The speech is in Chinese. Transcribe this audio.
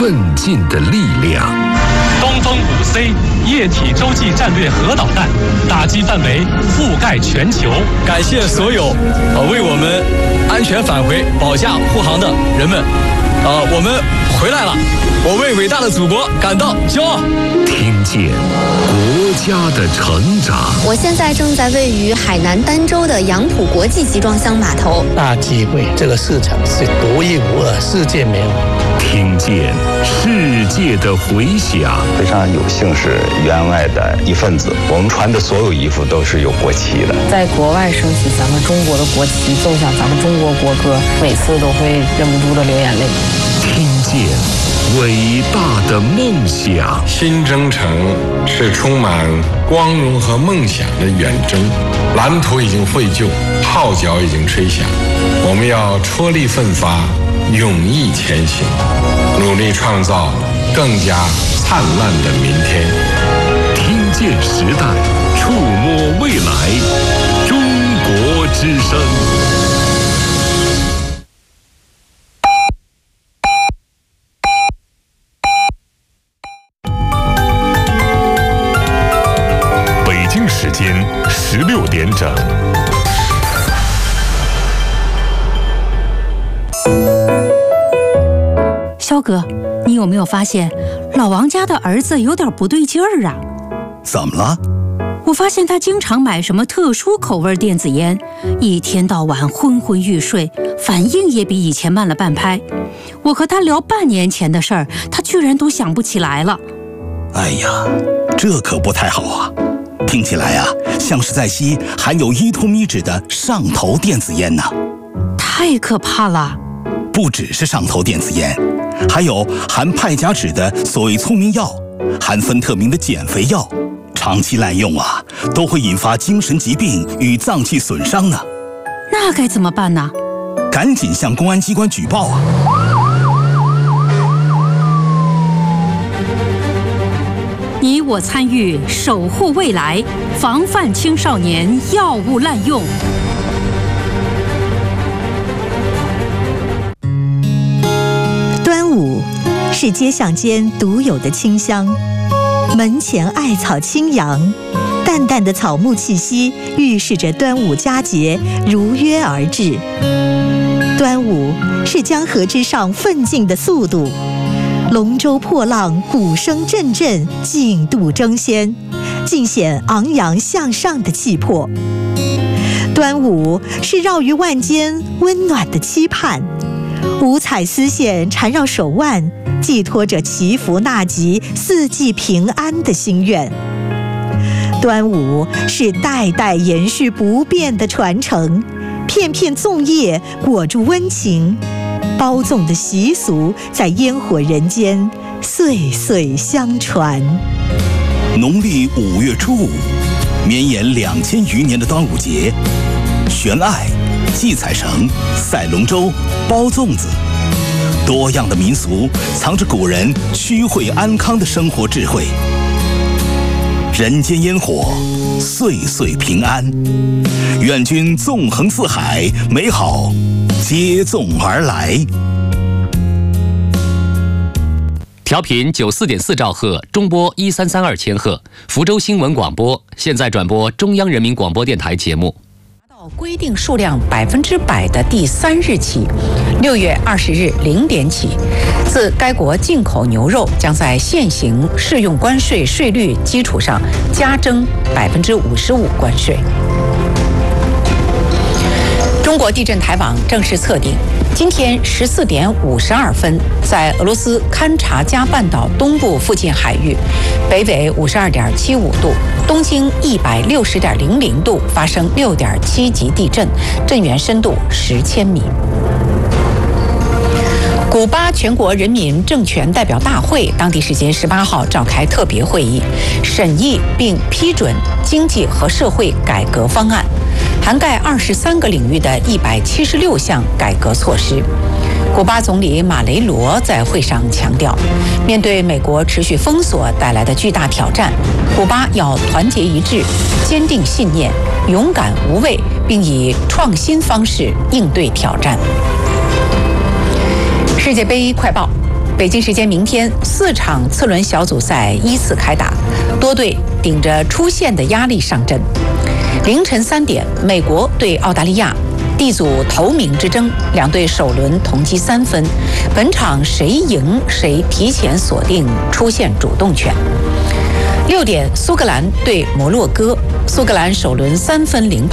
奋进的力量。 东风5C 液体洲际战略核导弹，打击范围覆盖全球。 感谢所有为我们安全返回、保驾护航的人们。我们回来了，我为伟大的祖国感到骄傲。 听见国家的成长。 我现在正在位于海南儋州的杨浦国际集装箱码头。 大机会，这个市场是独一无二，世界没有。 听见世界的回响。 非常有幸是员外的一份子。我们穿的所有衣服都是有国旗的。 在国外升起咱们中国的国旗，奏响咱们中国国歌，每次都会忍不住的流眼泪。 听见伟大的梦想。 新征程是充满光荣和梦想的远征，蓝图已经绘就，号角已经吹响，我们要踔厉奋发，勇毅前行，努力创造更加灿烂的明天。 听见时代，触摸未来，中国之声。时间16点整。 肖哥，你有没有发现老王家的儿子有点不对劲儿啊？ 怎么了？ 我发现他经常买什么特殊口味电子烟，一天到晚昏昏欲睡，反应也比以前慢了半拍。我和他聊半年前的事儿，他居然都想不起来了。 哎呀，这可不太好啊！听起来啊，像是在吸含有依托咪酯的上头电子烟呢。 太可怕了！ 不只是上头电子烟，还有含派甲酯的所谓聪明药，含芬特明的减肥药，长期滥用啊，都会引发精神疾病与脏器损伤呢。 那该怎么办呢？ 赶紧向公安机关举报啊！ 你我参与，守护未来，防范青少年药物滥用。 端午是街巷间独有的清香，门前艾草轻扬，淡淡的草木气息预示着端午佳节如约而至。端午是江河之上奋进的速度，龙舟破浪，鼓声阵阵，竞渡争先，尽显昂扬向上的气魄。端午是绕于万间温暖的期盼，五彩丝线缠绕手腕，寄托着祈福纳吉、四季平安的心愿。端午是代代延续不变的传承，片片粽叶裹住温情，包粽的习俗在烟火人间岁岁相传。 农历5月初5，绵延2000余年的端午节，悬艾、系彩绳、赛龙舟、包粽子，多样的民俗藏着古人趋惠安康的生活智慧。人间烟火，岁岁平安，愿君纵横四海，美好接踵而来。 调频94.4兆赫，中波1332千赫，福州新闻广播现在转播中央人民广播电台节目。 到规定数量100%的第3日起，6月20日0点起，自该国进口牛肉将在现行适用关税税率基础上加征55%关税。中国地震台网正式测定，今天14点52分，在俄罗斯勘察加半岛东部附近海域，北纬52.75度，东经160.00度发生6.7级地震，震源深度10千米。古巴全国人民政权代表大会当地时间18号召开特别会议，审议并批准经济和社会改革方案，涵盖23个领域的176项改革措施。古巴总理马雷罗在会上强调，面对美国持续封锁带来的巨大挑战，古巴要团结一致，坚定信念，勇敢无畏，并以创新方式应对挑战。世界杯快报北京时间明天，4场次轮小组赛依次开打，多队顶着出线的压力上阵。凌晨3点，美国对澳大利亚，D 组头名之争，2队首轮同积3分，本场谁赢谁提前锁定出线主动权。6点，苏格兰对摩洛哥，苏格兰首轮3分领跑。